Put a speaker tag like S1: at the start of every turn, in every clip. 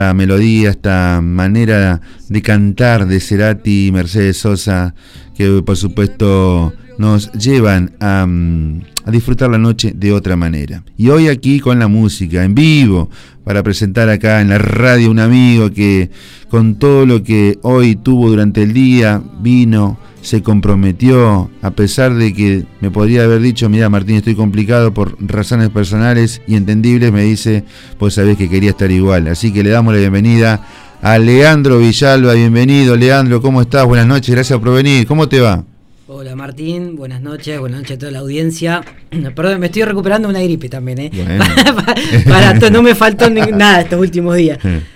S1: esta melodía, esta manera de cantar de Cerati y Mercedes Sosa, que por supuesto nos llevan a disfrutar la noche de otra manera. Y hoy aquí con la música en vivo, para presentar acá en la radio un amigo que con todo lo que hoy tuvo durante el día, vino, se comprometió, a pesar de que me podría haber dicho, mira Martín, estoy complicado por razones personales y entendibles, me dice, pues sabés que quería estar igual. Así que le damos la bienvenida a Leandro Villalba. Bienvenido, Leandro, ¿cómo estás? Buenas noches, gracias por venir. ¿Cómo te va?
S2: Hola Martín, buenas noches a toda la audiencia. Perdón, me estoy recuperando una gripe también, ¿eh? Bueno. No me faltó nada estos últimos días.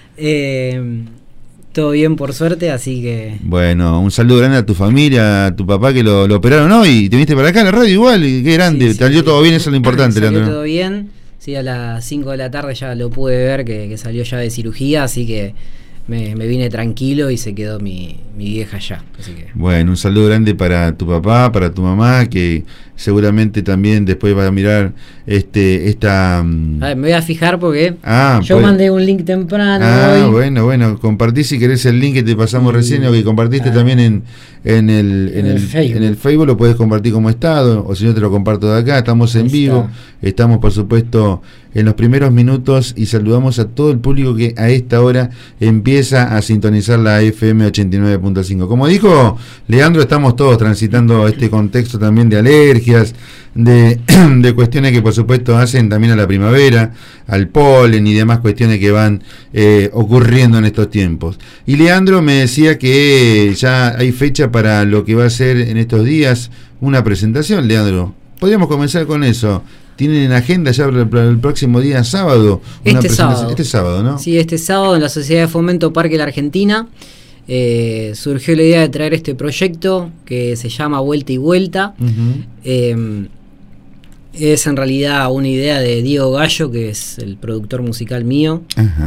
S2: Todo bien por suerte, así que... Bueno, un saludo grande a tu familia, a tu papá que lo operaron hoy y te viniste para acá a la radio igual, y qué grande, sí, salió todo bien, eso es lo importante, Leandro. Salió todo bien, sí, a las 5 de la tarde ya lo pude ver que salió ya de cirugía, así que me vine tranquilo y se quedó mi vieja allá. Así que... Bueno, un saludo grande para tu papá, para tu mamá, que seguramente también después va a mirar esta... A ver, me voy a fijar porque yo mandé un link temprano hoy. Bueno, compartí si querés el link que te pasamos recién o que compartiste también en el Facebook, lo puedes compartir como estado, o si no te lo comparto de acá. Estamos en vivo, estamos por supuesto en los primeros minutos y saludamos a todo el público que a esta hora empieza a sintonizar la FM 89.5. Como dijo Leandro, estamos todos transitando este contexto también de alergias, de cuestiones que por supuesto hacen también a la primavera, al polen y demás cuestiones que van ocurriendo en estos tiempos. Y Leandro me decía que ya hay fecha para lo que va a ser en estos días una presentación, Leandro. Podríamos comenzar con eso. ¿Tienen en agenda ya para el próximo día sábado? Este sábado, ¿no? Sí, este sábado en la Sociedad de Fomento Parque La Argentina surgió la idea de traer este proyecto que se llama Vuelta y Vuelta. Es en realidad una idea de Diego Gallo, que es el productor musical mío,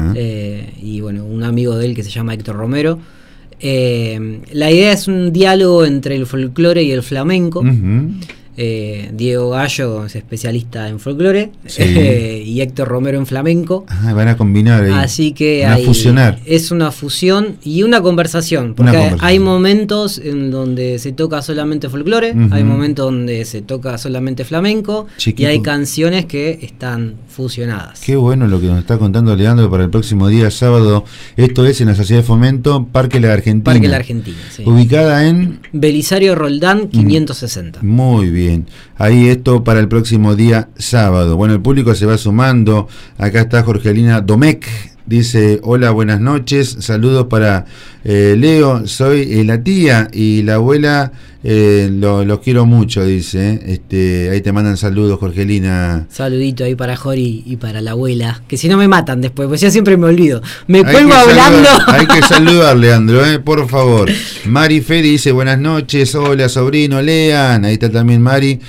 S2: y bueno, un amigo de él que se llama Héctor Romero. La idea es un diálogo entre el folclore y el flamenco. Diego Gallo es especialista en folclore, y Héctor Romero en flamenco. Van a combinar ahí. Así que van a fusionar. Es una fusión y una conversación, porque hay momentos en donde se toca solamente folclore, hay momentos donde se toca solamente flamenco, y hay canciones que están fusionadas. Qué bueno lo que nos está contando Leandro para el próximo día sábado. Esto es en la Sociedad de Fomento Parque La Argentina. Parque La Argentina, sí. Ubicada en Belisario Roldán 560. Muy bien. Ahí esto para el próximo día sábado. Bueno, el público se va sumando. Acá está Jorgelina Domecq. Dice, hola, buenas noches, saludos para Leo, soy la tía y la abuela, los quiero mucho, dice. Ahí te mandan saludos, Jorgelina. Saludito ahí para Jori y para la abuela, que si no me matan después, pues ya siempre me olvido. Me cuelgo hablando. Hay que saludar, Leandro, por favor. Mari Feri dice, buenas noches, hola, sobrino, lean. Ahí está también Mari.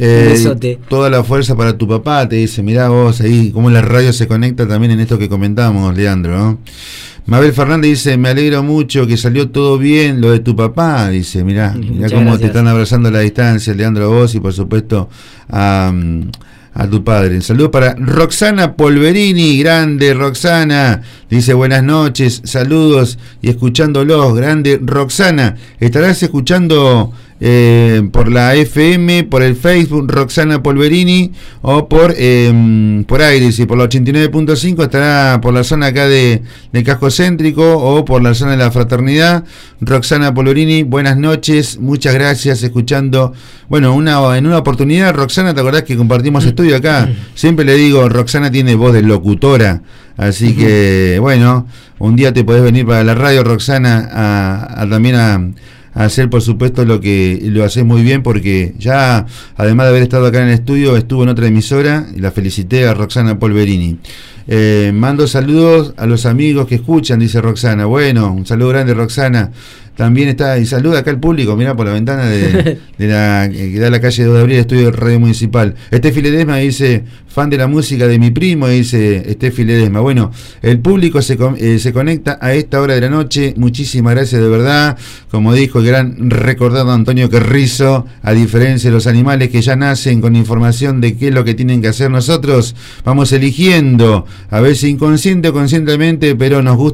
S2: Toda la fuerza para tu papá, te dice, mirá vos ahí, cómo la radio se conecta también en esto que comentamos, Leandro, ¿no? Mabel Fernández dice, me alegro mucho que salió todo bien lo de tu papá, dice, mirá cómo gracias. Te están abrazando a la distancia, Leandro, a vos y por supuesto a tu padre. Saludos para Roxana Polverini, grande Roxana, dice buenas noches, saludos y escuchándolos, grande Roxana. Estarás escuchando por la FM, por el Facebook Roxana Polverini, o por aire, y por la 89.5 estará por la zona acá de Casco Céntrico o por la zona de la Fraternidad. Roxana Polverini, buenas noches, muchas gracias, escuchando. Bueno, en una oportunidad, Roxana, ¿te acordás que compartimos estudio acá? Siempre le digo, Roxana tiene voz de locutora, así que bueno, un día te podés venir para la radio, Roxana, también a hacer por supuesto lo que lo haces muy bien, porque ya además de haber estado acá en el estudio estuvo en otra emisora y la felicité a Roxana Polverini. Mando saludos a los amigos que escuchan, dice Roxana. Bueno, un saludo grande, Roxana.
S1: También está, y saluda acá al público, mirá por la ventana de la que da a la calle 2 de Abril, estudio de Radio Municipal. Estefi Ledesma dice, fan de la música de mi primo, dice Estefi Ledesma. Bueno, el público se conecta a esta hora de la noche, muchísimas gracias de verdad. Como dijo el gran recordado Antonio Carrizo, a diferencia de los animales que ya nacen con información de qué es lo que tienen que hacer, nosotros vamos eligiendo, a veces inconsciente o conscientemente, pero nos gusta